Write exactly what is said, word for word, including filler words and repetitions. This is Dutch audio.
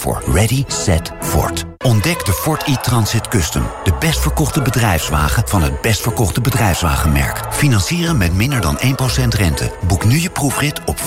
voor. Ready, Set, Ford. Ontdek de Ford e-Transit Custom. De best verkochte bedrijfswagen van het best verkochte bedrijfswagenmerk. Financieren met minder dan één procent rente. Boek nu je proefrit op